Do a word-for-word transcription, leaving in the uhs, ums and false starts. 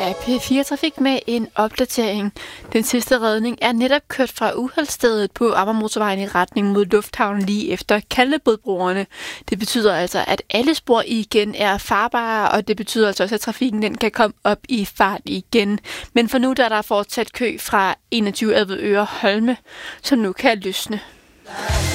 er P fire Trafik med en opdatering. Den sidste redning er netop kørt fra uheldsstedet på Amagermotorvejen i retning mod lufthavnen lige efter Kalvebodbroerne. Det betyder altså, at alle spor igen er farbare, og det betyder altså også, at trafikken den kan komme op i fart igen. Men for nu der er der fortsat kø fra enogtyve Avedøre Holme, som nu kan løsne.